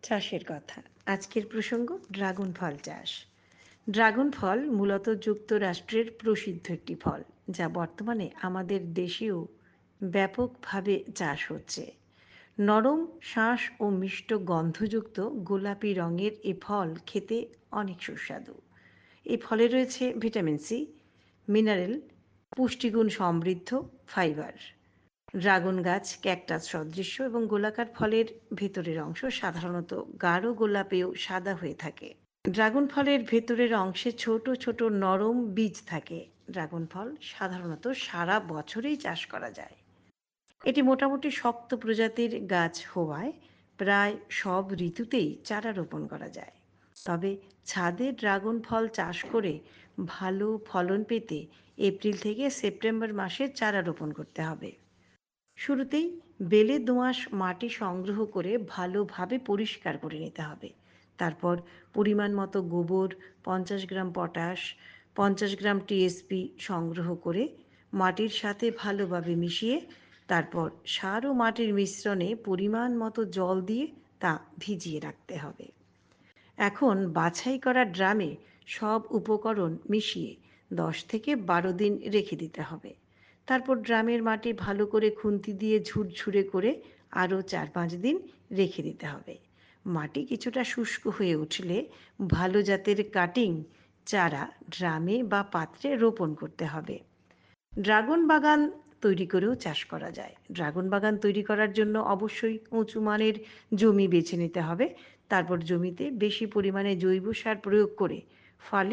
চাষের কথা। আজকের প্রসঙ্গ ড্রাগন ফল চাষ। ড্রাগন ফল মূলত যুক্তরাষ্ট্রের প্রসিদ্ধ একটি ফল, যা বর্তমানে আমাদের দেশেও ব্যাপকভাবে চাষ হচ্ছে। নরম শাঁস ও মিষ্ট গন্ধযুক্ত গোলাপি রঙের এ ফল খেতে অনেক সুস্বাদু। এই ফলে রয়েছে ভিটামিন সি, মিনারেল, পুষ্টিগুণ সমৃদ্ধ ফাইবার। ড্রাগন গাছ ক্যাকটাস সদৃশ্য এবং গোলাকার ফলের ভেতরের অংশ সাধারণত গাঢ় গোলাপেও সাদা হয়ে থাকে। ড্রাগন ফলের ভেতরের অংশে ছোট ছোট নরম বীজ থাকে। ড্রাগন ফল সাধারণত সারা বছরেই চাষ করা যায়। এটি মোটামুটি শক্ত প্রজাতির গাছ হওয়ায় প্রায় সব ঋতুতেই চারা রোপণ করা যায়। তবে ছাদে ড্রাগন ফল চাষ করে ভালো ফলন পেতে এপ্রিল থেকে সেপ্টেম্বর মাসে চারা রোপণ করতে হবে। শুরুতেই বেলে দোআঁশ মাটি সংগ্রহ করে ভালোভাবে পরিষ্কার করে নিতে হবে। তারপর পরিমাণ মতো গোবর, 50 গ্রাম পটাশ, 50 গ্রাম টিএসপি সংগ্রহ করে মাটির সাথে ভালোভাবে মিশিয়ে তারপর সার ও মাটির মিশ্রণে পরিমাণ মতো জল দিয়ে তা ভিজিয়ে রাখতে হবে। এখন বাছাই করা ড্রামে সব উপকরণ মিশিয়ে 10 থেকে 12 দিন রেখে দিতে হবে। তারপর ড্রামের মাটি ভালো করে খুন্তি দিয়ে ঝুরঝুরে করে আরও 4-5 দিন রেখে দিতে হবে। মাটি কিছুটা শুষ্ক হয়ে উঠলে ভালো জাতের কাটিং চারা ড্রামে বা পাত্রে রোপণ করতে হবে। ড্রাগন বাগান তৈরি করেও চাষ করা যায়। ড্রাগন বাগান তৈরি করার জন্য অবশ্যই উঁচু মানের জমি বেছে নিতে হবে। তারপর জমিতে বেশি পরিমাণে জৈব সার প্রয়োগ করে ফলে